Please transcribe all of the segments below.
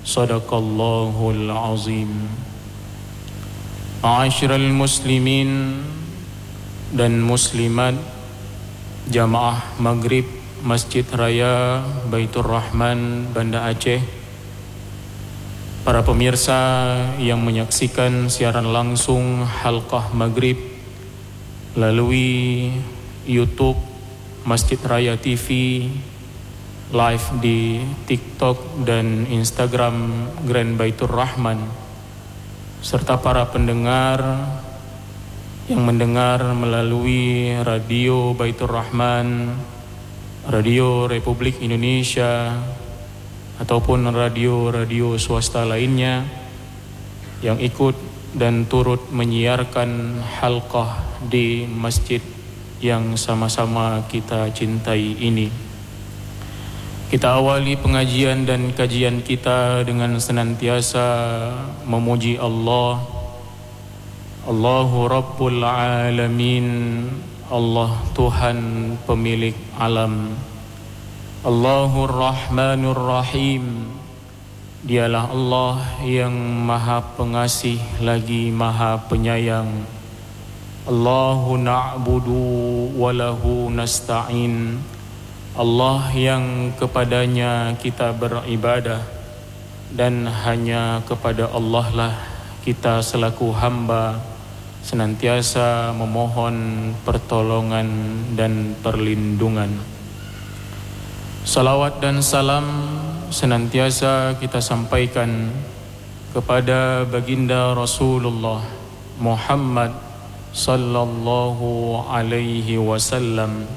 Sadaqallahul azim. Ma'asyiral muslimin dan muslimat Jamaah Maghrib Masjid Raya Baitur Rahman Banda Aceh, para pemirsa yang menyaksikan siaran langsung Halqah Maghrib melalui YouTube Masjid Raya TV, live di TikTok dan Instagram Grand Baitur Rahman, serta para pendengar yang mendengar melalui Radio Baitur Rahman, Radio Republik Indonesia, ataupun radio-radio swasta lainnya yang ikut dan turut menyiarkan halqah di masjid yang sama-sama kita cintai ini. Kita awali pengajian dan kajian kita dengan senantiasa memuji Allah. Allahu Rabbul Alamin, Allah Tuhan pemilik alam. Allahur Rahmanur Rahim, Dialah Allah yang Maha Pengasih lagi Maha Penyayang. Allahu na'budu wa lahu nasta'in, Allah yang kepadanya kita beribadah dan hanya kepada Allah lah kita selaku hamba senantiasa memohon pertolongan dan perlindungan. Salawat dan salam senantiasa kita sampaikan kepada baginda Rasulullah Muhammad sallallahu alaihi wasallam,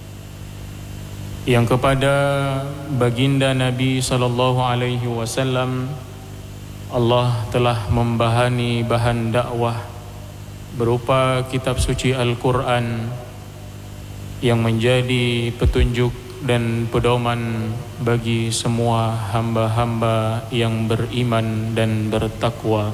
yang kepada baginda Nabi sallallahu alaihi wasallam Allah telah membahani bahan dakwah berupa kitab suci Al-Quran yang menjadi petunjuk dan pedoman bagi semua hamba-hamba yang beriman dan bertakwa.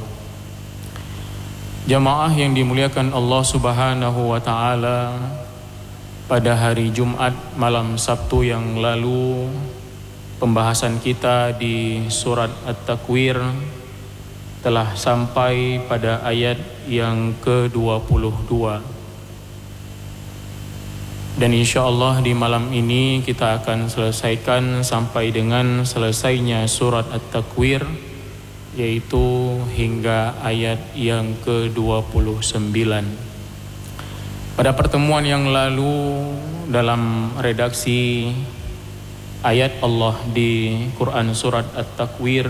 Jamaah yang dimuliakan Allah Subhanahu wa taala, pada hari Jumat malam Sabtu yang lalu pembahasan kita di surat At-Takwir telah sampai pada ayat yang ke-22. Dan insyaAllah di malam ini kita akan selesaikan sampai dengan selesainya surat At-Takwir, yaitu hingga ayat yang ke-29. Pada pertemuan yang lalu dalam redaksi ayat Allah di Quran surat At-Takwir,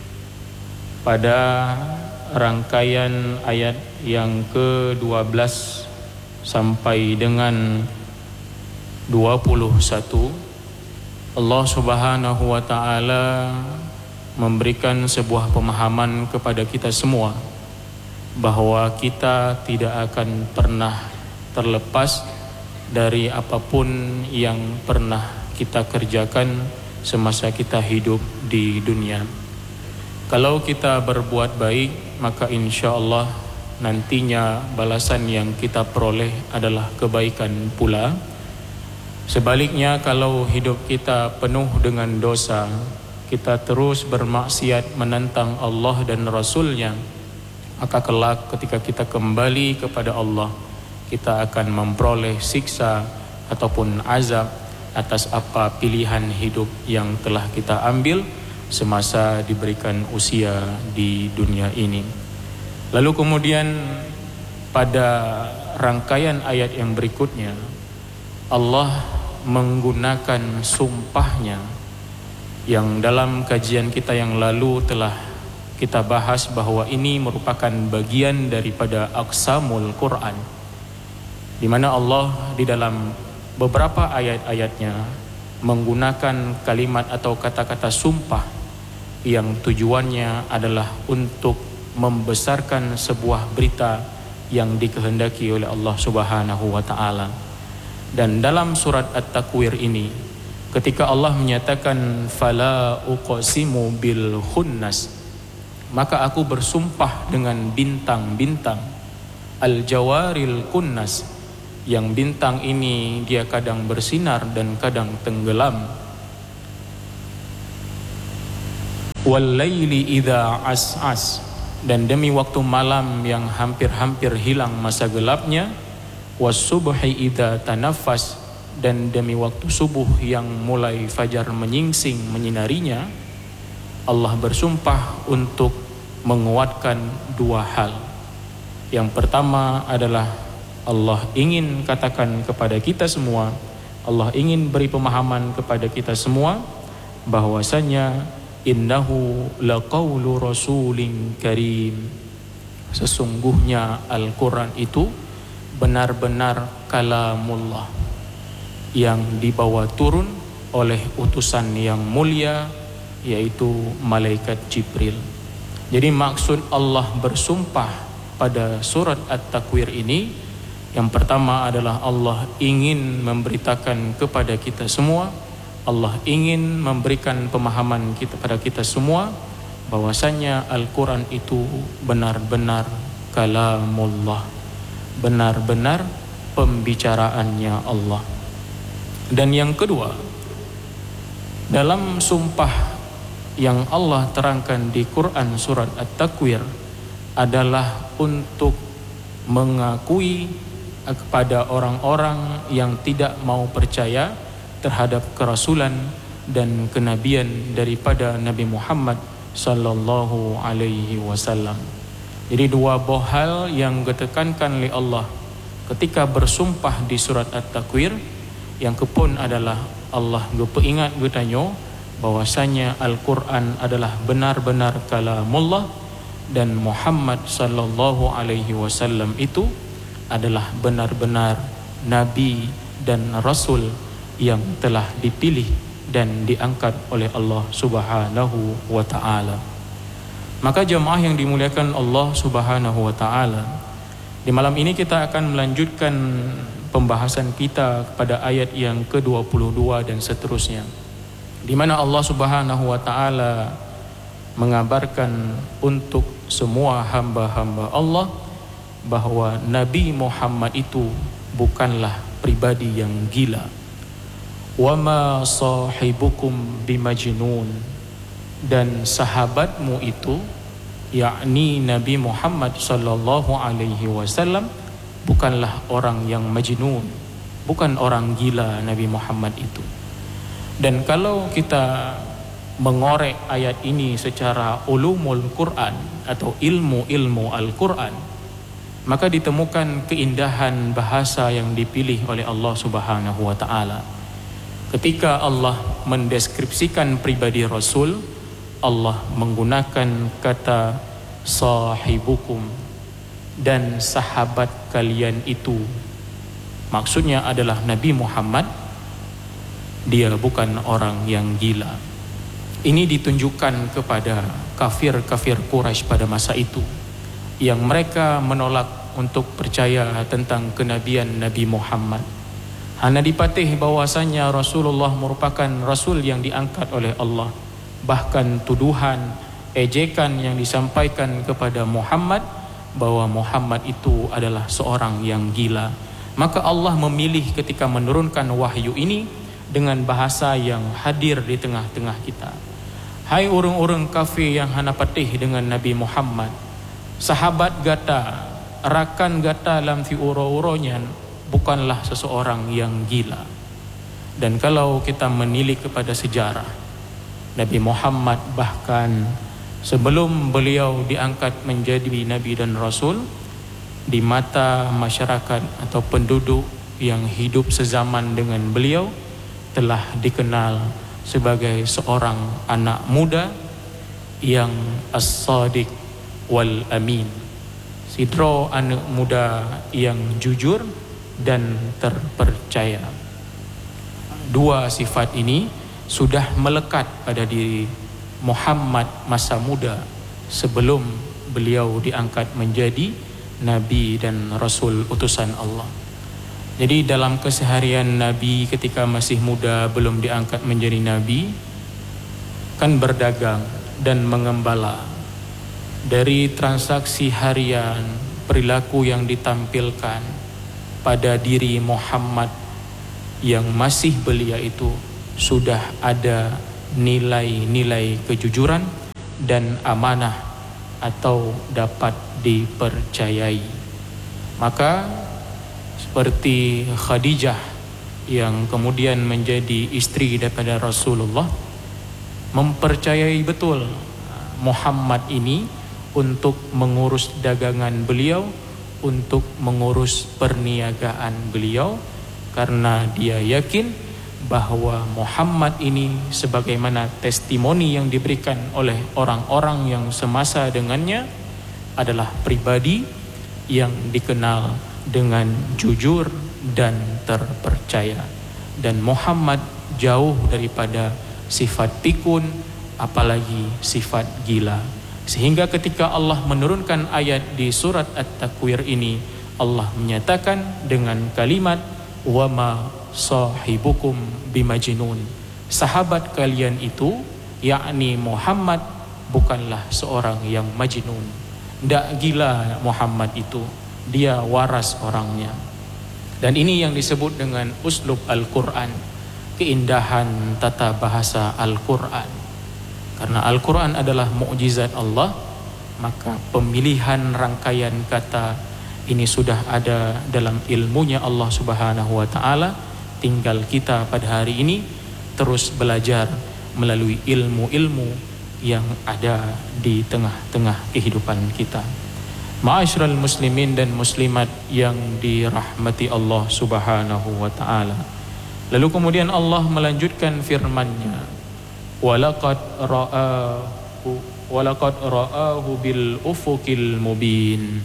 pada rangkaian ayat yang ke-12 sampai dengan 21, Allah Subhanahu wa taala memberikan sebuah pemahaman kepada kita semua bahwa kita tidak akan pernah terlepas dari apapun yang pernah kita kerjakan semasa kita hidup di dunia. Kalau kita berbuat baik, maka insya Allah nantinya balasan yang kita peroleh adalah kebaikan pula. Sebaliknya, kalau hidup kita penuh dengan dosa, kita terus bermaksiat menentang Allah dan Rasul-Nya, maka kelak ketika kita kembali kepada Allah, kita akan memperoleh siksa ataupun azab atas apa pilihan hidup yang telah kita ambil semasa diberikan usia di dunia ini. Lalu kemudian pada rangkaian ayat yang berikutnya, Allah menggunakan sumpahnya yang dalam kajian kita yang lalu telah kita bahas bahwa ini merupakan bagian daripada aqsamul Quran, di mana Allah di dalam beberapa ayat-ayatnya menggunakan kalimat atau kata-kata sumpah yang tujuannya adalah untuk membesarkan sebuah berita yang dikehendaki oleh Allah Subhanahu wa taala. Dan dalam surat At-Takwir ini, ketika Allah menyatakan fala uqsimu bil khunnas, maka aku bersumpah dengan bintang-bintang al-jawaril kunnas, yang bintang ini dia kadang bersinar dan kadang tenggelam. wal laili idza as'as, dan demi waktu malam yang hampir-hampir hilang masa gelapnya, was subhi idza tanaffas, dan demi waktu subuh yang mulai fajar menyingsing menyinarinya. Allah bersumpah untuk menguatkan dua hal. Yang pertama adalah Allah ingin katakan kepada kita semua, Allah ingin beri pemahaman kepada kita semua bahwasanya innahu laqaulu rasulin karim, sesungguhnya Al-Quran itu benar-benar kalamullah yang dibawa turun oleh utusan yang mulia, yaitu malaikat Jibril. Jadi maksud Allah bersumpah pada surat At-Takwir ini, yang pertama adalah Allah ingin memberitakan kepada kita semua, Allah ingin memberikan pemahaman kepada kita semua bahwasanya Al-Quran itu benar-benar kalamullah, benar-benar pembicaraannya Allah. Dan yang kedua, dalam sumpah yang Allah terangkan di Quran surat At-Takwir adalah untuk mengakui kepada orang-orang yang tidak mau percaya terhadap kerasulan dan kenabian daripada Nabi Muhammad sallallahu alaihi wasallam. Jadi dua buah hal yang ditekankan oleh Allah ketika bersumpah di surat At-Takwir. Yang kepun adalah Allah gepeingat getanyo bahwasanya Al-Quran adalah benar-benar kalamullah, dan Muhammad sallallahu alaihi wasallam itu adalah benar-benar nabi dan rasul yang telah dipilih dan diangkat oleh Allah Subhanahu wa taala. Maka jemaah yang dimuliakan Allah Subhanahu wa taala, di malam ini kita akan melanjutkan pembahasan kita pada ayat yang ke-22 dan seterusnya, di mana Allah Subhanahu wa taala mengabarkan untuk semua hamba-hamba Allah bahwa Nabi Muhammad itu bukanlah pribadi yang gila. Wa ma sahibukum bimajnun, dan sahabatmu itu, yakni Nabi Muhammad sallallahu alaihi wasallam, bukanlah orang yang majnun, bukan orang gila Nabi Muhammad itu. Dan kalau kita mengorek ayat ini secara ulumul Quran atau ilmu-ilmu Al-Quran, maka ditemukan keindahan bahasa yang dipilih oleh Allah Subhanahu wa taala. Ketika Allah mendeskripsikan pribadi Rasul, Allah menggunakan kata sahibukum, dan sahabat kalian itu maksudnya adalah Nabi Muhammad. Dia bukan orang yang gila. Ini ditunjukkan kepada kafir-kafir Quraisy pada masa itu, yang mereka menolak untuk percaya tentang kenabian Nabi Muhammad. Hanya dipatih bahwasanya Rasulullah merupakan Rasul yang diangkat oleh Allah. Bahkan tuduhan, ejekan yang disampaikan kepada Muhammad bahwa Muhammad itu adalah seorang yang gila. Maka Allah memilih ketika menurunkan wahyu ini dengan bahasa yang hadir di tengah-tengah kita. Hai orang-orang kafir yang hana patih dengan Nabi Muhammad, sahabat gata, rakan gata lam fi uro-uronya bukanlah seseorang yang gila. Dan kalau kita menilik kepada sejarah, Nabi Muhammad bahkan sebelum beliau diangkat menjadi Nabi dan Rasul, di mata masyarakat atau penduduk yang hidup sezaman dengan beliau telah dikenal sebagai seorang anak muda yang as-sadiq wal amin, sidro anak muda yang jujur dan terpercaya. Dua sifat ini sudah melekat pada diri Muhammad masa muda sebelum beliau diangkat menjadi Nabi dan Rasul utusan Allah. Jadi dalam keseharian Nabi ketika masih muda belum diangkat menjadi Nabi, kan berdagang dan mengembala. Dari transaksi harian, perilaku yang ditampilkan pada diri Muhammad yang masih belia itu sudah ada nilai-nilai kejujuran dan amanah atau dapat dipercayai. Maka seperti Khadijah yang kemudian menjadi istri daripada Rasulullah, mempercayai betul Muhammad ini untuk mengurus dagangan beliau, untuk mengurus perniagaan beliau, karena dia yakin bahwa Muhammad ini sebagaimana testimoni yang diberikan oleh orang-orang yang semasa dengannya adalah pribadi yang dikenal dengan jujur dan terpercaya. Dan Muhammad jauh daripada sifat pikun, apalagi sifat gila. Sehingga ketika Allah menurunkan ayat di surat At-Takwir ini, Allah menyatakan dengan kalimat wa ma sahibukum bimajnun. Sahabat kalian itu, yakni Muhammad, bukanlah seorang yang majnun. Tidak gila Muhammad itu, dia waras orangnya. Dan ini yang disebut dengan uslub Al-Quran, keindahan tata bahasa Al-Quran. Karena Al-Quran adalah mukjizat Allah, maka pemilihan rangkaian kata ini sudah ada dalam ilmunya Allah Subhanahu wa Ta'ala. Tinggal kita pada hari ini terus belajar melalui ilmu-ilmu yang ada di tengah-tengah kehidupan kita. Ma'asyiral muslimin dan muslimat yang dirahmati Allah Subhanahu wa Ta'ala. Lalu kemudian Allah melanjutkan firman-Nya, walaqad ra'ahu bil ufuqil mubin.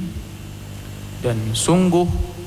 Dan sungguh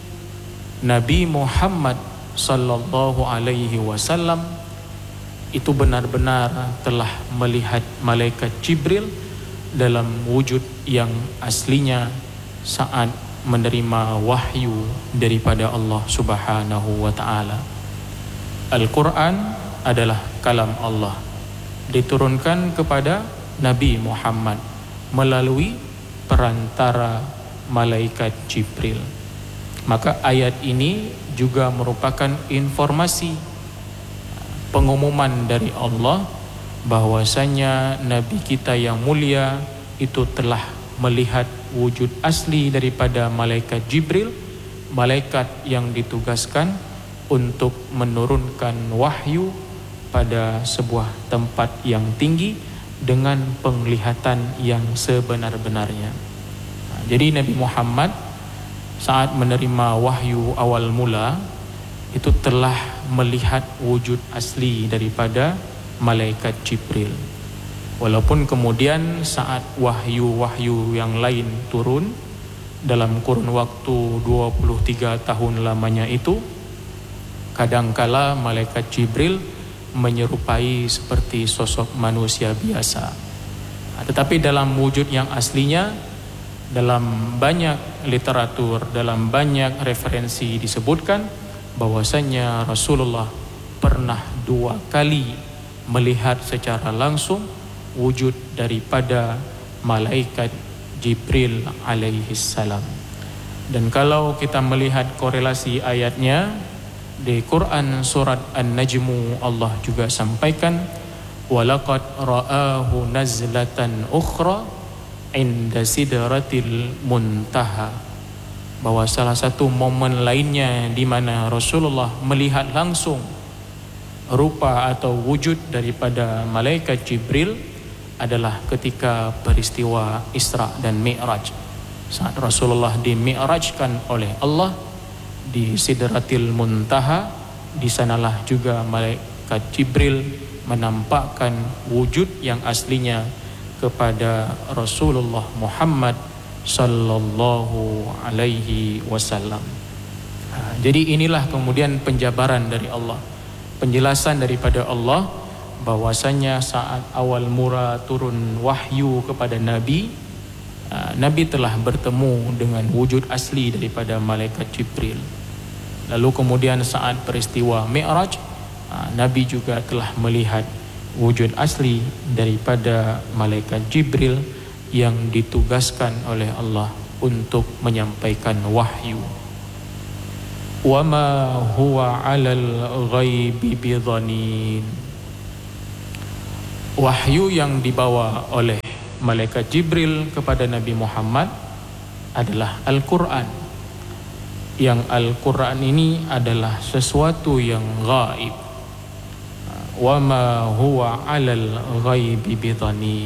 Nabi Muhammad sallallahu alaihi wasallam itu benar-benar telah melihat malaikat Jibril dalam wujud yang aslinya saat menerima wahyu daripada Allah Subhanahu wa Ta'ala. Al-Quran adalah kalam Allah, diturunkan kepada Nabi Muhammad melalui perantara malaikat Jibril. Maka ayat ini juga merupakan informasi, pengumuman dari Allah bahwasanya Nabi kita yang mulia itu telah melihat wujud asli daripada malaikat Jibril, malaikat yang ditugaskan untuk menurunkan wahyu pada sebuah tempat yang tinggi dengan penglihatan yang sebenar-benarnya. Jadi Nabi Muhammad saat menerima wahyu awal mula itu telah melihat wujud asli daripada malaikat Jibril. Walaupun kemudian saat wahyu-wahyu yang lain turun dalam kurun waktu 23 tahun lamanya itu, kadangkala malaikat Jibril menyerupai seperti sosok manusia biasa. Tetapi dalam wujud yang aslinya, dalam banyak literatur, dalam banyak referensi disebutkan bahwasanya Rasulullah pernah 2 kali melihat secara langsung wujud daripada malaikat Jibril alaihi salam. Dan kalau kita melihat korelasi ayatnya di Quran surat An-Najmu, Allah juga sampaikan walaqad ra'ahu nazlatan ukhra inda sidratil muntaha, bahwa salah satu momen lainnya di mana Rasulullah melihat langsung rupa atau wujud daripada malaikat Jibril adalah ketika peristiwa Isra dan Mi'raj. Saat Rasulullah di-mi'rajkan oleh Allah di Sidratil Muntaha, di sanalah juga malaikat Jibril menampakkan wujud yang aslinya kepada Rasulullah Muhammad sallallahu alaihi wasallam. Jadi inilah kemudian penjabaran dari Allah, penjelasan daripada Allah bahwasanya saat awal mula turun wahyu kepada Nabi, Nabi telah bertemu dengan wujud asli daripada malaikat Jibril. Lalu kemudian saat peristiwa Mi'raj, Nabi juga telah melihat wujud asli daripada malaikat Jibril yang ditugaskan oleh Allah untuk menyampaikan wahyu. Wa ma huwa 'alal ghaibi bidhanin. Wahyu yang dibawa oleh malaikat Jibril kepada Nabi Muhammad adalah Al-Quran. Yang Al-Quran ini adalah sesuatu yang gaib. Wa ma huwa 'alal ghaibi bidhanin.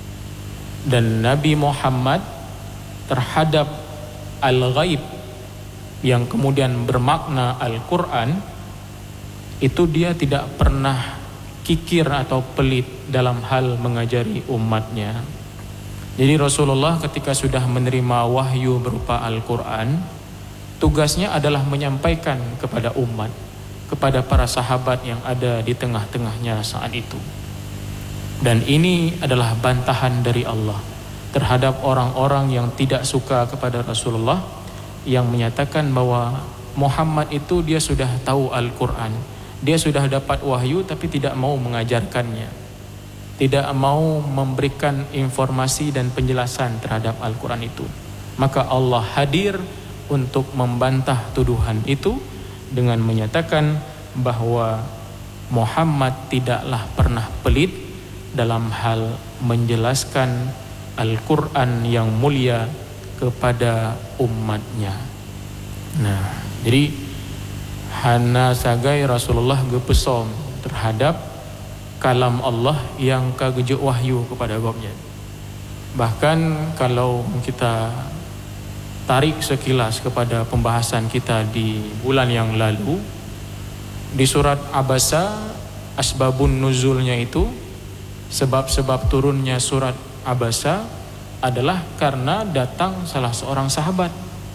Dan Nabi Muhammad terhadap al-ghaib yang kemudian bermakna Al-Quran itu dia tidak pernah kikir atau pelit dalam hal mengajari umatnya. Jadi Rasulullah ketika sudah menerima wahyu berupa Al-Quran, tugasnya adalah menyampaikan kepada umat, kepada para sahabat yang ada di tengah-tengahnya saat itu. Dan ini adalah bantahan dari Allah terhadap orang-orang yang tidak suka kepada Rasulullah, yang menyatakan bahwa Muhammad itu dia sudah tahu Al-Quran, dia sudah dapat wahyu tapi tidak mau mengajarkannya, tidak mau memberikan informasi dan penjelasan terhadap Al-Quran itu. Maka Allah hadir untuk membantah tuduhan itu dengan menyatakan bahwa Muhammad tidaklah pernah pelit dalam hal menjelaskan Al-Quran yang mulia kepada umatnya. Nah, jadi hana sagai Rasulullah gepesom terhadap kalam Allah yang kagejuk wahyu kepada gobnya. Bahkan kalau kita tarik sekilas kepada pembahasan kita di bulan yang lalu, di surat Abasa, asbabun nuzulnya itu, sebab-sebab turunnya surat Abasa adalah karena datang salah seorang sahabat,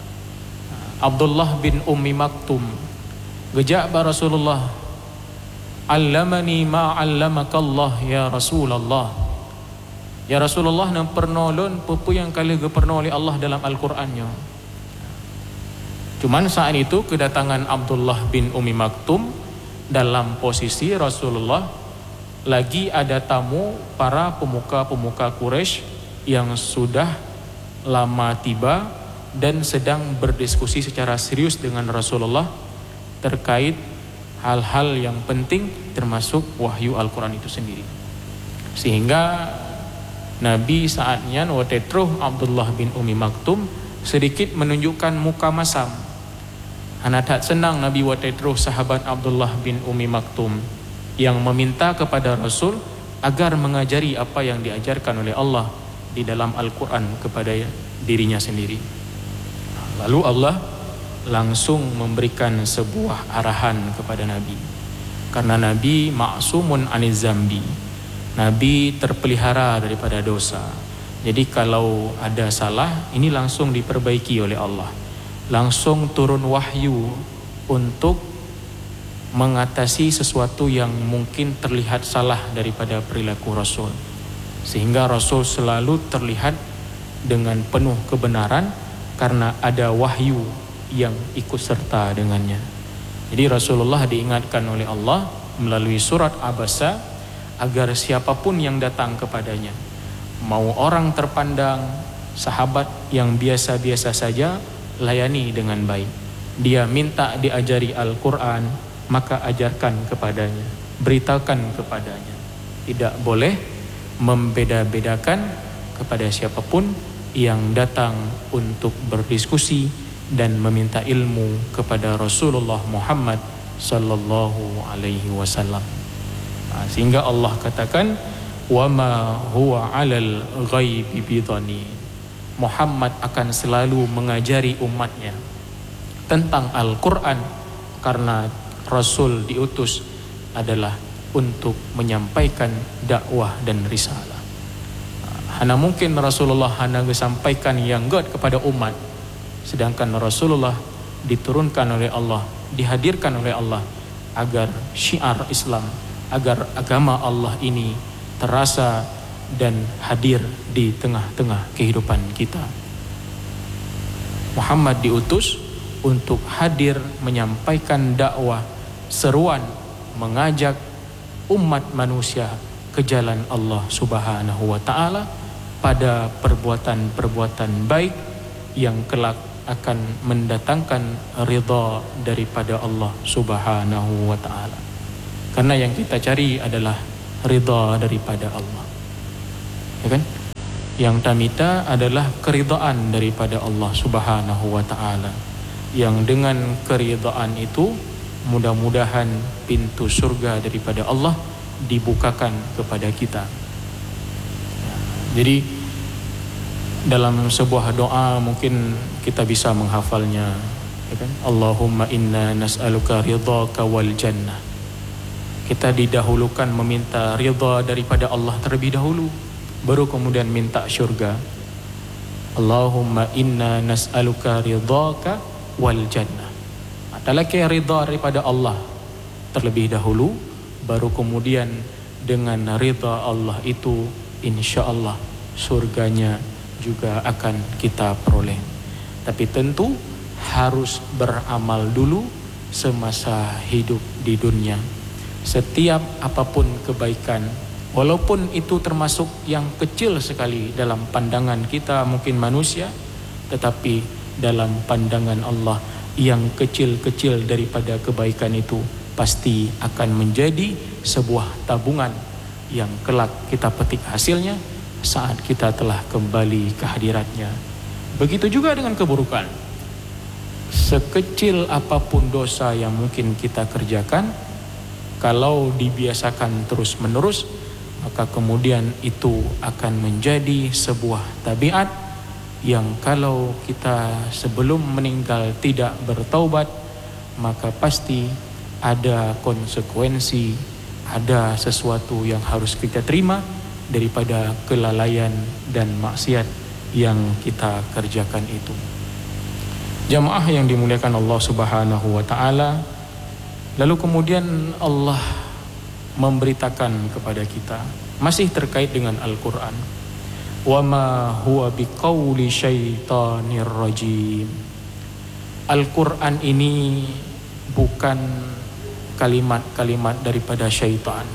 Abdullah bin Ummi Maktum, gejak ba Rasulullah, "Allamani ma 'allamakallah ya Rasulullah." Ya Rasulullah, nang pernolon pupu yang kali geperno oleh Allah dalam Al-Qur'annya. Cuman saat itu kedatangan Abdullah bin Ummi Maktum dalam posisi Rasulullah lagi ada tamu para pemuka-pemuka Quraisy yang sudah lama tiba dan sedang berdiskusi secara serius dengan Rasulullah terkait hal-hal yang penting termasuk wahyu Al-Quran itu sendiri. Sehingga Nabi saatnya watetruh Abdullah bin Ummi Maktum sedikit menunjukkan muka masam. Anatat senang Nabi watetruh sahabat Abdullah bin Ummi Maktum yang meminta kepada Rasul agar mengajari apa yang diajarkan oleh Allah di dalam Al-Quran kepada dirinya sendiri. Lalu Allah langsung memberikan sebuah arahan kepada Nabi. Karena Nabi ma'sumun aniz zambi, Nabi terpelihara daripada dosa. Jadi kalau ada salah, ini langsung diperbaiki oleh Allah. Langsung turun wahyu untuk mengatasi sesuatu yang mungkin terlihat salah daripada perilaku Rasul. Sehingga Rasul selalu terlihat dengan penuh kebenaran karena ada wahyu yang ikut serta dengannya. Jadi Rasulullah diingatkan oleh Allah melalui surat Abasa agar siapapun yang datang kepadanya, mau orang terpandang, sahabat yang biasa-biasa saja, layani dengan baik. Dia minta diajari Al-Quran, maka ajarkan kepadanya, beritakan kepadanya. Tidak boleh membeda-bedakan kepada siapapun yang datang untuk berdiskusi dan meminta ilmu kepada Rasulullah Muhammad sallallahu alaihi wasallam. Sehingga Allah katakan, "Wa ma huwa 'alal ghaibi bidhanin." Muhammad akan selalu mengajari umatnya tentang Al-Quran karena Rasul diutus adalah untuk menyampaikan dakwah dan risalah. Hana mungkin Rasulullah hana sampaikan yang God kepada umat, sedangkan Rasulullah diturunkan oleh Allah, dihadirkan oleh Allah agar syiar Islam, agar agama Allah ini terasa dan hadir di tengah-tengah kehidupan kita. Muhammad diutus untuk hadir menyampaikan dakwah, seruan, mengajak umat manusia ke jalan Allah Subhanahu wa taala pada perbuatan-perbuatan baik yang kelak akan mendatangkan ridha daripada Allah Subhanahu wa taala. Karena yang kita cari adalah ridha daripada Allah. Ya kan? Yang tamita adalah keridhaan daripada Allah Subhanahu wa taala. Yang dengan keridhaan itu mudah-mudahan pintu surga daripada Allah dibukakan kepada kita. Jadi dalam sebuah doa mungkin kita bisa menghafalnya, ya kan? Allahumma inna nas'aluka ridhaka wal jannah. Kita didahulukan meminta ridha daripada Allah terlebih dahulu, baru kemudian minta syurga. Allahumma inna nas'aluka ridhaka wal jannah. Ada lagi ridha daripada Allah terlebih dahulu, baru kemudian dengan ridha Allah itu insyaallah surganya juga akan kita peroleh. Tapi tentu harus beramal dulu semasa hidup di dunia. Setiap apapun kebaikan, walaupun itu termasuk yang kecil sekali dalam pandangan kita mungkin manusia, tetapi dalam pandangan Allah yang kecil-kecil daripada kebaikan itu pasti akan menjadi sebuah tabungan yang kelak kita petik hasilnya saat kita telah kembali ke hadiratnya. Begitu juga dengan keburukan. Sekecil apapun dosa yang mungkin kita kerjakan, kalau dibiasakan terus-menerus, maka kemudian itu akan menjadi sebuah tabiat yang kalau kita sebelum meninggal tidak bertaubat, maka pasti ada konsekuensi, ada sesuatu yang harus kita terima daripada kelalaian dan maksiat yang kita kerjakan itu. Jamaah yang dimuliakan Allah Subhanahu wa taala, lalu kemudian Allah memberitakan kepada kita masih terkait dengan Al-Qur'an. Wa ma huwa biqauli syaitanir rajim. Al-Qur'an ini bukan kalimat-kalimat daripada syaitan.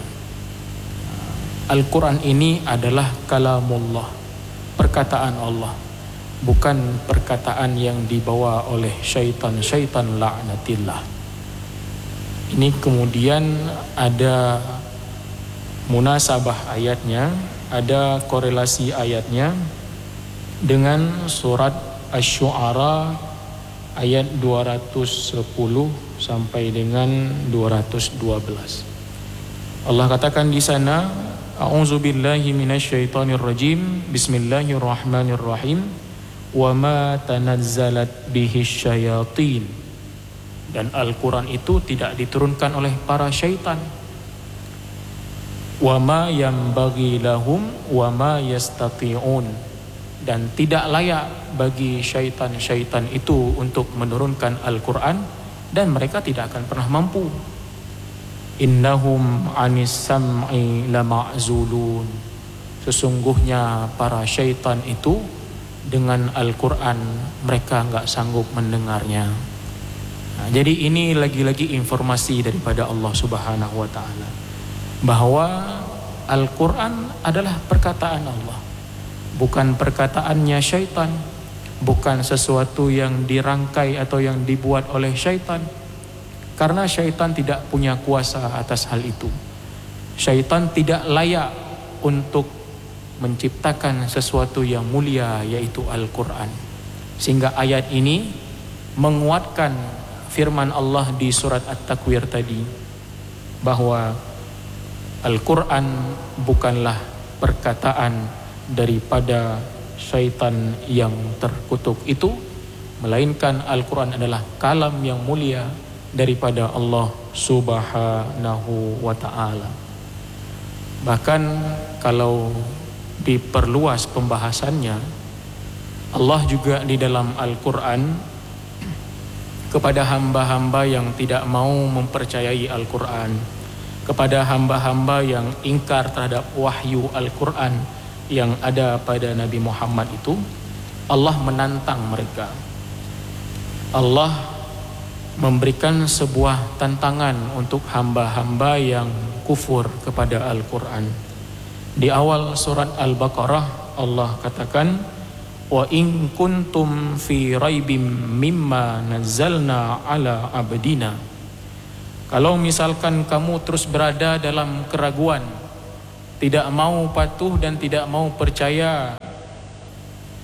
Al-Quran ini adalah kalamullah, perkataan Allah, bukan perkataan yang dibawa oleh syaitan-syaitan la'natillah. Ini kemudian ada munasabah ayatnya, ada korelasi ayatnya dengan surat Asy-Syu'ara ayat 210 sampai dengan 212. Allah katakan di sana, A'udzubillahi minasyaitonir rajim. Bismillahirrahmanirrahim. Wa ma tanazzalat bihi syayatin. Dan Al-Quran itu tidak diturunkan oleh para syaitan. Wa ma yanbaghi lahum wa ma yastati'un. Dan tidak layak bagi syaitan-syaitan itu untuk menurunkan Al-Quran, dan mereka tidak akan pernah mampu. Innahum anis sam'i lama'zulun. Sesungguhnya para syaitan itu dengan Al-Quran mereka enggak sanggup mendengarnya. Nah, jadi ini lagi-lagi informasi daripada Allah Subhanahu wa taala bahwa Al-Quran adalah perkataan Allah, bukan perkataannya syaitan, bukan sesuatu yang dirangkai atau yang dibuat oleh syaitan. Karena syaitan tidak punya kuasa atas hal itu. Syaitan tidak layak untuk menciptakan sesuatu yang mulia, yaitu Al-Quran. Sehingga ayat ini menguatkan firman Allah di surat At-Takwir tadi, bahwa Al-Quran bukanlah perkataan daripada syaitan yang terkutuk itu, melainkan Al-Quran adalah kalam yang mulia daripada Allah Subhanahu wa ta'ala. Bahkan kalau diperluas pembahasannya, Allah juga di dalam Al-Quran kepada hamba-hamba yang tidak mau mempercayai Al-Quran, kepada hamba-hamba yang ingkar terhadap wahyu Al-Quran yang ada pada Nabi Muhammad itu, Allah menantang mereka. Allah memberikan sebuah tantangan untuk hamba-hamba yang kufur kepada Al-Quran. Di awal surat Al-Baqarah Allah katakan, wa in kuntum fi raibim mimma nazzalna ala abdina. Kalau misalkan kamu terus berada dalam keraguan, tidak mau patuh dan tidak mau percaya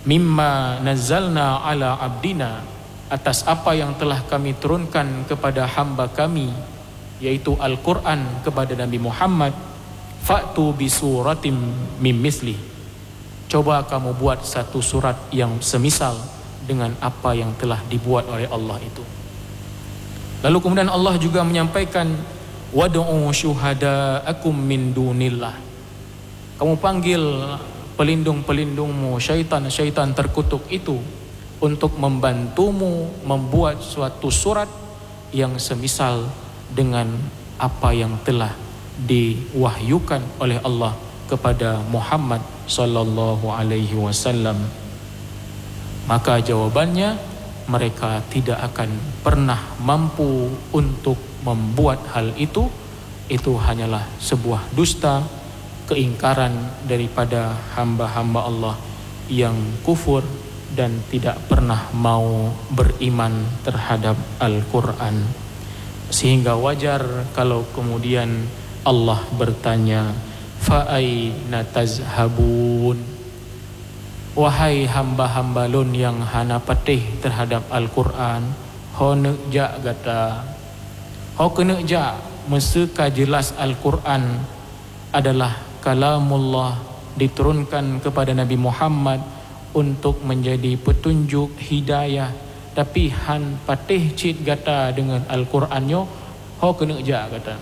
mimma nazzalna ala abdina, atas apa yang telah kami turunkan kepada hamba kami, yaitu Al-Quran kepada Nabi Muhammad, fa'tu bisuratim mim mislih, coba kamu buat satu surat yang semisal dengan apa yang telah dibuat oleh Allah itu. Lalu kemudian Allah juga menyampaikan, wad'u syuhada'akum min dunillah, kamu panggil pelindung-pelindungmu, syaitan-syaitan terkutuk itu, untuk membantumu membuat suatu surat yang semisal dengan apa yang telah diwahyukan oleh Allah kepada Muhammad sallallahu alaihi wasallam. Maka jawabannya, mereka tidak akan pernah mampu untuk membuat hal itu. Itu hanyalah sebuah dusta, keingkaran daripada hamba-hamba Allah yang kufur dan tidak pernah mau beriman terhadap Al-Quran. Sehingga wajar kalau kemudian Allah bertanya, fa'aina tazhabun, wahai hamba-hamba lun yang hana patih terhadap Al-Quran, ho nekja gata, ho kenekja meseka jelas Al-Quran adalah kalamullah, diturunkan kepada Nabi Muhammad untuk menjadi petunjuk hidayah, tapi han patih cit gata dengan Al-Qurannya, ho kenekja gata.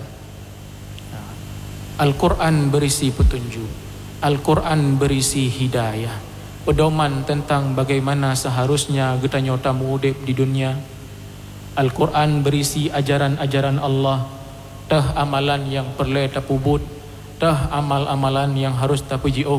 Al-Quran berisi petunjuk, Al-Quran berisi hidayah, pedoman tentang bagaimana seharusnya kita nyota mudip di dunia. Al-Quran berisi ajaran-ajaran Allah, tah amalan yang perlu tapubut, tah amal-amalan yang harus tapuji'uh.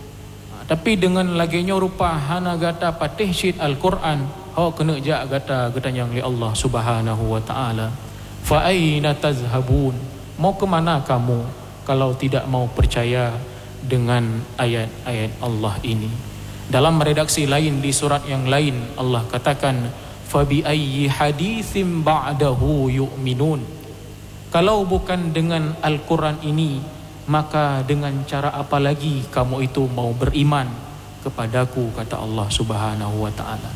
Tapi dengan laginya rupa hana gata patih syid Al-Quran, ho kena jak gata yang li Allah subhanahu wa ta'ala. Fa aina tazhabun, mau ke mana kamu kalau tidak mau percaya dengan ayat-ayat Allah ini. Dalam redaksi lain di surat yang lain Allah katakan, fa bi ayyi haditsim ba'dahu yu'minun, kalau bukan dengan Al-Quran ini, maka dengan cara apa lagi kamu itu mau beriman kepadaku, kata Allah subhanahu wa ta'ala.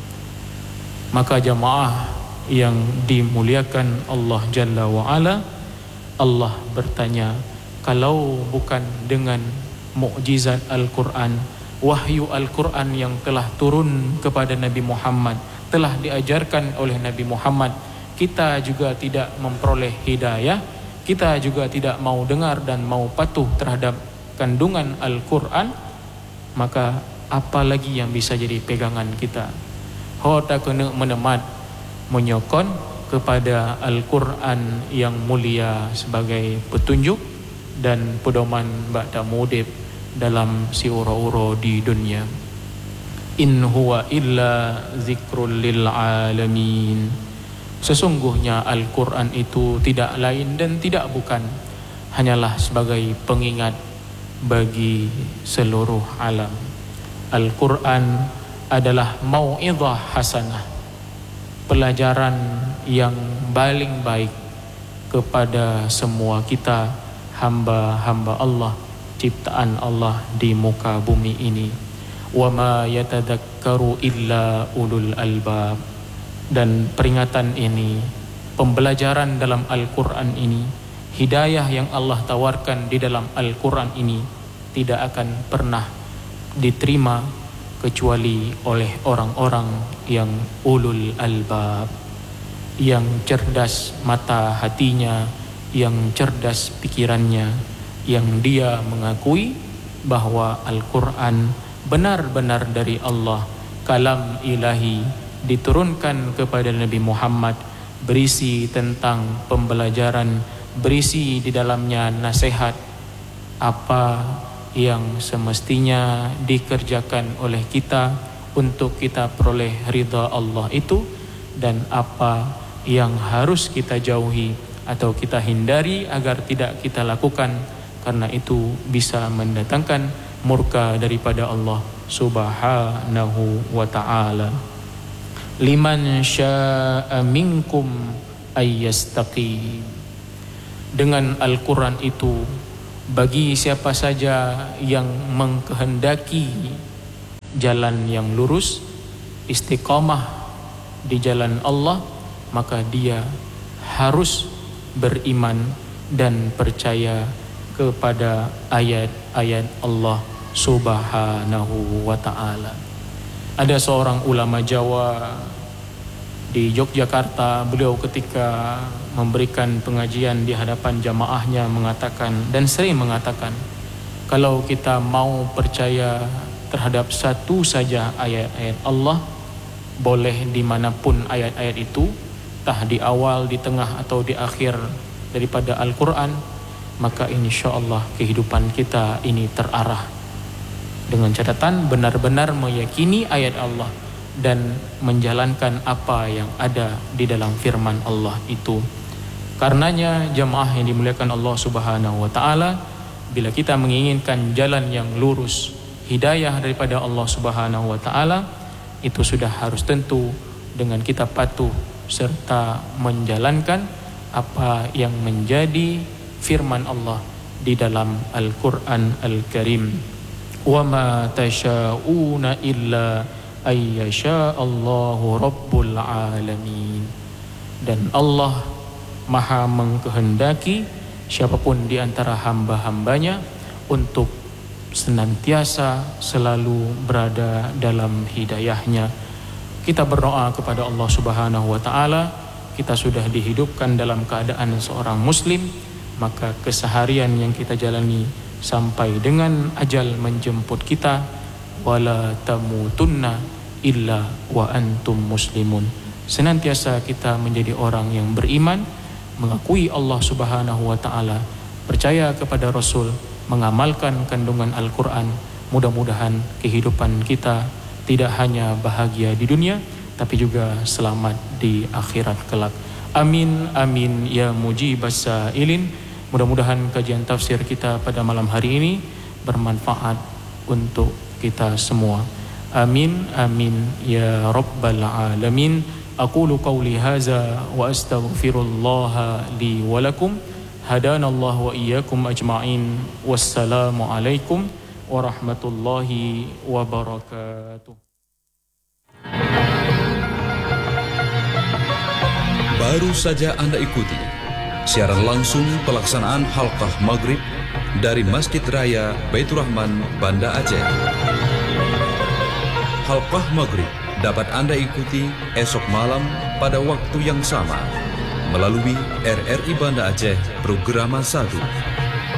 Maka jamaah yang dimuliakan Allah Jalla wa'ala, Allah bertanya, kalau bukan dengan mukjizat Al-Quran, wahyu Al-Quran yang telah turun kepada Nabi Muhammad, telah diajarkan oleh Nabi Muhammad, kita juga tidak memperoleh hidayah, kita juga tidak mau dengar dan mau patuh terhadap kandungan Al-Quran, maka apa lagi yang bisa jadi pegangan kita? Ho tak kena menemat, menyokon kepada Al-Quran yang mulia sebagai petunjuk dan pedoman ba'da mudib dalam si uro-uro di dunia. In huwa illa zikrul lil alamin, sesungguhnya Al-Quran itu tidak lain dan tidak bukan, hanyalah sebagai pengingat bagi seluruh alam. Al-Quran adalah mau'izah hasanah, pelajaran yang paling baik kepada semua kita, hamba-hamba Allah, ciptaan Allah di muka bumi ini. Wa ma yatadakkaru illa ulul albab, dan peringatan ini, pembelajaran dalam Al-Quran ini, hidayah yang Allah tawarkan di dalam Al-Quran ini tidak akan pernah diterima kecuali oleh orang-orang yang ulul albab, yang cerdas mata hatinya, yang cerdas pikirannya, yang dia mengakui bahwa Al-Quran benar-benar dari Allah, kalam ilahi, diturunkan kepada Nabi Muhammad, berisi tentang pembelajaran, berisi di dalamnya nasihat, apa yang semestinya dikerjakan oleh kita untuk kita peroleh ridha Allah itu, dan apa yang harus kita jauhi atau kita hindari agar tidak kita lakukan, karena itu bisa mendatangkan murka daripada Allah subhanahu wa ta'ala. Liman sya'a minkum ayyastaqim, dengan Al-Quran itu bagi siapa saja yang mengkehendaki jalan yang lurus, istiqamah di jalan Allah, maka dia harus beriman dan percaya kepada ayat-ayat Allah Subhanahu wa ta'ala. Ada seorang ulama Jawa di Yogyakarta, beliau ketika memberikan pengajian di hadapan jamaahnya mengatakan, dan sering mengatakan, kalau kita mau percaya terhadap satu saja ayat-ayat Allah, boleh dimanapun ayat-ayat itu, entah di awal, di tengah atau di akhir daripada Al-Quran, maka insya Allah kehidupan kita ini terarah dengan catatan benar-benar meyakini ayat Allah dan menjalankan apa yang ada di dalam firman Allah itu. Karenanya jamaah yang dimuliakan Allah Subhanahu wa ta'ala, bila kita menginginkan jalan yang lurus, hidayah daripada Allah Subhanahu wa ta'ala, itu sudah harus tentu dengan kita patuh serta menjalankan apa yang menjadi firman Allah di dalam Al-Quran Al-Karim. Wa ma tasha'una illa ayyasha'allahu rabbul alamin. Dan Allah maha mengkehendaki siapapun di antara hamba-hambanya untuk senantiasa selalu berada dalam hidayahnya. Kita berdoa kepada Allah Subhanahu wa ta'ala, kita sudah dihidupkan dalam keadaan seorang muslim, maka keseharian yang kita jalani sampai dengan ajal menjemput kita, wala tamutunna illa wa antum muslimun. Senantiasa kita menjadi orang yang beriman, mengakui Allah Subhanahu wa ta'ala, percaya kepada Rasul, mengamalkan kandungan Al-Quran. Mudah-mudahan kehidupan kita tidak hanya bahagia di dunia, tapi juga selamat di akhirat kelak. Amin, amin, ya mujibas sa'ilin. Mudah-mudahan kajian tafsir kita pada malam hari ini bermanfaat untuk kita semua. Amin, amin, ya rabbal alamin. Aqulu qawli haza wa astaghfirullaha li wa lakum. Hadanallahu wa iyyakum ajma'in. Wassalamu alaikum warahmatullahi wabarakatuh. Baru saja Anda ikuti siaran langsung pelaksanaan halqah maghrib dari Masjid Raya Baitur Rahman, Banda Aceh. Halqah maghrib dapat Anda ikuti esok malam pada waktu yang sama melalui RRI Banda Aceh Programa 1.